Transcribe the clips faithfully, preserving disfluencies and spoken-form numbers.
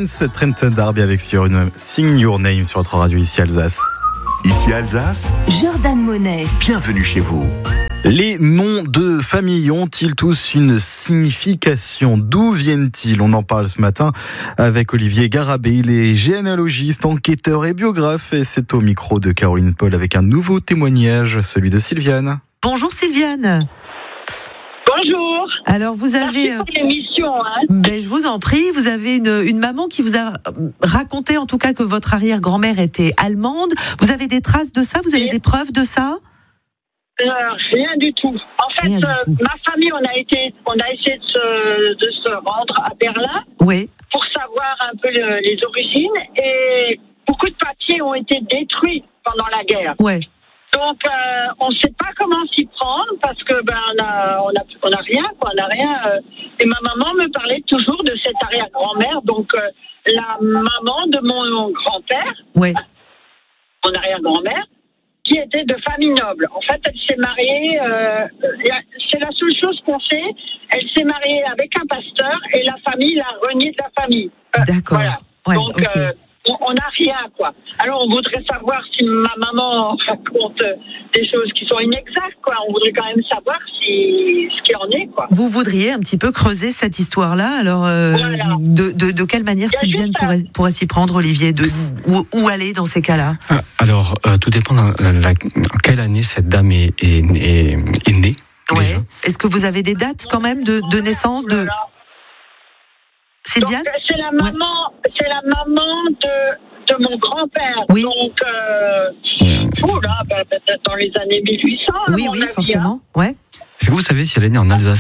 Dance, Trent D'Arby avec sur une Sing Your Name sur votre radio ici Alsace. Ici Alsace, Jordan Monet. Bienvenue chez vous. Les noms de famille ont-ils tous une signification ? D'où viennent-ils ? On en parle ce matin avec Olivier Garabé. Il est généalogiste, enquêteur et biographe. Et c'est au micro de Caroline Paul avec un nouveau témoignage, celui de Sylviane. Bonjour Sylviane. Bonjour. Alors vous avez... Merci pour l'émission. Hein. Ben, je vous en prie, vous avez une, une maman qui vous a raconté en tout cas que votre arrière-grand-mère était allemande. Vous avez des traces de ça ? Vous avez des preuves de ça ? Euh, rien du tout. En fait, Rien du euh, tout. ma famille, on a été, on a essayé de se, de se rendre à Berlin Oui. pour savoir un peu le, les origines, et beaucoup de papiers ont été détruits pendant la guerre. Ouais. Donc, euh, on ne sait pas comment s'y prendre parce que ben on a, on a, on a rien, quoi, on a rien. Euh, et ma maman me parlait toujours de cette arrière-grand-mère, donc euh, la maman de mon grand-père, Ouais. mon arrière-grand-mère, qui était de famille noble. En fait, elle s'est mariée, euh, c'est la seule chose qu'on sait, elle s'est mariée avec un pasteur et la famille l'a reniée de la famille. Euh, D'accord. Voilà. Ouais, Donc, ok. euh, on n'a rien, quoi. Alors, on voudrait savoir si ma maman raconte des choses qui sont inexactes, quoi. On voudrait quand même savoir si, ce qu'il en est, quoi. Vous voudriez un petit peu creuser cette histoire-là. Alors, euh, Voilà. de, de, de quelle manière Il y a Sylviane juste pourrait, pourrait s'y prendre, Olivier ? De, où, où aller dans ces cas-là ? Ah, Alors, euh, tout dépend de la, la, en quelle année cette dame est, est, est, est née. Ouais. Déjà. Est-ce que vous avez des dates quand même de, de naissance de Voilà. Sylviane ? Donc, c'est la maman, c'est la maman de, de mon grand-père. Oui. Donc, euh, oh là, ben, peut-être dans les années mille huit cents. à Oui, mon oui, avis, hein. forcément. Ouais. Est-ce que vous savez si elle est née en Alsace ?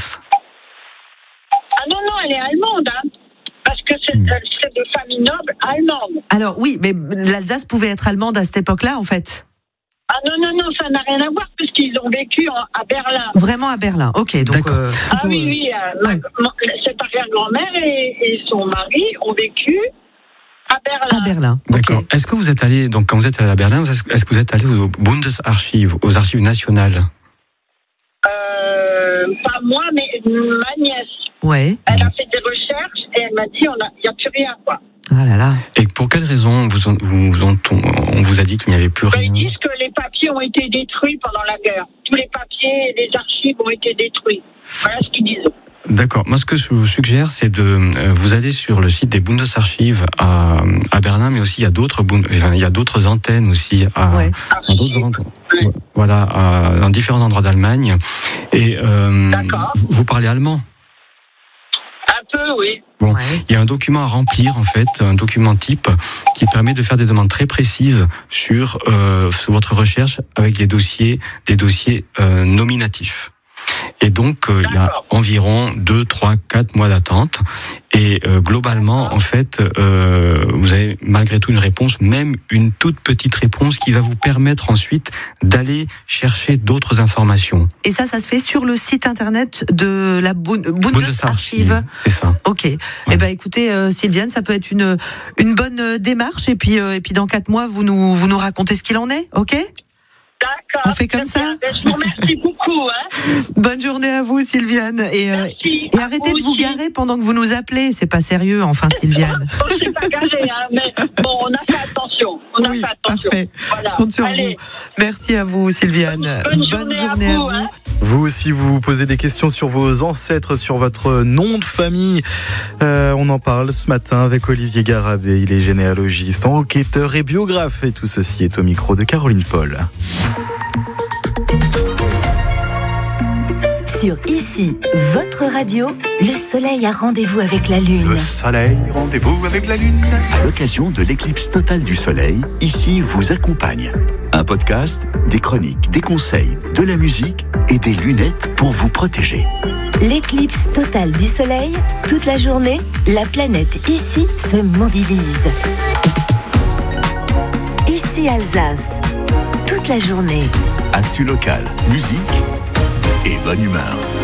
Ah non, non, elle est allemande, hein. Parce que c'est, Hmm. c'est de famille noble allemande. Alors oui, mais l'Alsace pouvait être allemande à cette époque-là, en fait. Ah non, non, non, ça n'a rien à voir puisqu'ils ont vécu en, à Berlin. Vraiment à Berlin. Ok, donc. D'accord. euh, Ah plutôt, oui, euh, oui, euh, ma- ouais. ma- cette arrière-grand-mère et, et son mari ont vécu à Berlin. À Berlin. D'accord. Ok. Est-ce que vous êtes allé, donc quand vous êtes allé à Berlin, est-ce est-ce que vous êtes allé au Bundesarchiv, aux archives nationales ? Euh, pas moi, mais ma nièce. Ouais. Elle a fait des recherches et elle m'a dit il n'y a plus rien, quoi. Ah là là. Et pour quelle raison vous, ont- vous, ont- on vous a dit qu'il n'y avait plus Ben, rien ? ils disent que les papiers ont été détruits pendant la guerre. Tous les papiers et les archives ont été détruits. Voilà ce qu'ils disent. D'accord. Moi, ce que je vous suggère, c'est de euh, vous aller sur le site des Bundesarchiv à, à Berlin, mais aussi il y a d'autres, Bund- enfin, il y a d'autres antennes aussi à, Ouais. à d'autres endroits. Ouais. Voilà, à, dans différents endroits d'Allemagne. Et euh, D'accord. vous, vous parlez allemand ? Un peu, oui. Bon, Ouais. il y a un document à remplir en fait, un document type qui permet de faire des demandes très précises sur, euh, sur votre recherche avec les dossiers, les dossiers euh, nominatifs. Et donc euh, il y a D'accord. environ deux, trois, quatre mois d'attente. Et euh, globalement, en fait, euh, vous avez malgré tout une réponse, même une toute petite réponse qui va vous permettre ensuite d'aller chercher d'autres informations. Et ça, ça se fait sur le site internet de la Bund- Bundesarchiv. C'est ça. Ok. Eh ben, écoutez, euh, Sylviane, ça peut être une une bonne euh, démarche. Et puis, euh, et puis, dans quatre mois, vous nous vous nous racontez ce qu'il en est. Ok. D'accord. On fait comme très ça. bien. Ben, je vous remercie beaucoup. Hein. Bonne journée à vous, Sylviane. Et euh, Merci. et À arrêtez de vous aussi. garer pendant que vous nous appelez. C'est pas sérieux, enfin, Sylviane. Bon, c'est pas garé, hein, mais bon, on a fait attention. On a Oui, fait attention. parfait. Voilà. Je compte sur Allez. vous. Merci à vous, Sylviane. Bonne journée à vous, hein. Vous aussi, vous vous posez des questions sur vos ancêtres, sur votre nom de famille. Euh, on en parle ce matin avec Olivier Garabé. Il est généalogiste, enquêteur et biographe. Et tout ceci est au micro de Caroline Paul. Sur Ici, votre radio, le soleil a rendez-vous avec la lune. Le soleil, rendez-vous avec la lune. À l'occasion de l'éclipse totale du soleil, Ici vous accompagne. Un podcast, des chroniques, des conseils, de la musique et des lunettes pour vous protéger. L'éclipse totale du soleil, toute la journée, la planète Ici se mobilise. Ici Alsace, toute la journée. Actu local, musique et bonne humeur.